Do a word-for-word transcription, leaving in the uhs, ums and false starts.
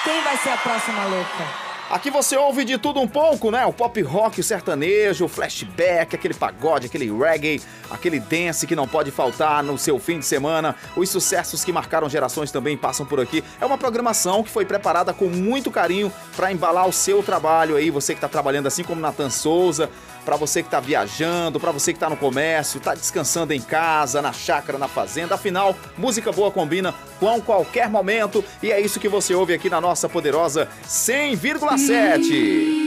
Quem vai ser a próxima louca? Aqui você ouve de tudo um pouco, né? O pop rock, o sertanejo, o flashback, aquele pagode, aquele reggae, aquele dance que não pode faltar no seu fim de semana. Os sucessos que marcaram gerações também passam por aqui. É uma programação que foi preparada com muito carinho para embalar o seu trabalho aí, você que está trabalhando assim como Nathan Souza, para você que está viajando, para você que está no comércio, está descansando em casa, na chácara, na fazenda. Afinal, música boa combina com qualquer momento e é isso que você ouve aqui na nossa poderosa cem vírgula sete.